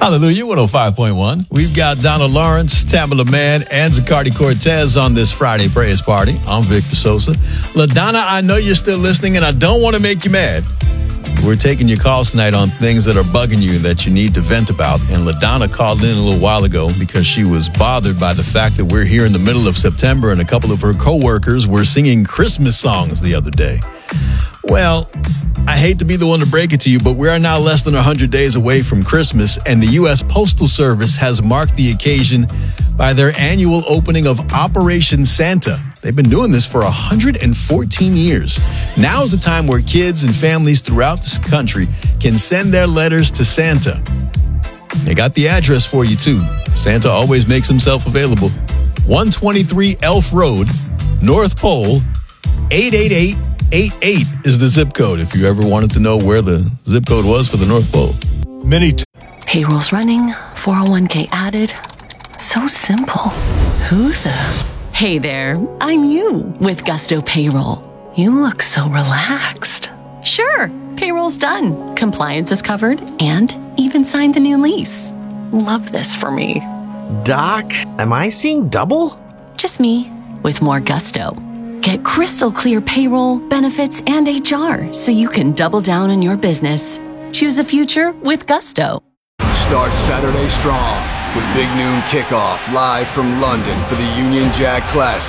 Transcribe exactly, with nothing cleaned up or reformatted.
Hallelujah, one oh five point one. We've got Donald Lawrence, Tamala Mann, and Zacardi Cortez on this Friday Praise Party. I'm Victor Sosa. LaDonna, I know you're still listening, and I don't want to make you mad. We're taking your calls tonight on things that are bugging you that you need to vent about. And LaDonna called in a little while ago because she was bothered by the fact that we're here in the middle of September and a couple of her coworkers were singing Christmas songs the other day. Well, I hate to be the one to break it to you, but we are now less than one hundred days away from Christmas, and the U S Postal Service has marked the occasion by their annual opening of Operation Santa. They've been doing this for one hundred fourteen years. Now is the time where kids and families throughout this country can send their letters to Santa. They got the address for you, too. Santa always makes himself available. one twenty-three Elf Road, North Pole, eight eight eight eight eight is the zip code if you ever wanted to know where the zip code was for the North Pole. Many t- Payroll's running, four oh one k added. So simple. Who the... Hey there, I'm you with Gusto Payroll. You look so relaxed. Sure, payroll's done, compliance is covered, and even signed the new lease. Love this for me. Doc, am I seeing double? Just me with more gusto. Get crystal clear payroll, benefits, and H R so you can double down on your business. Choose a future with Gusto. Start Saturday strong with Big Noon Kickoff live from London for the Union Jack Classic.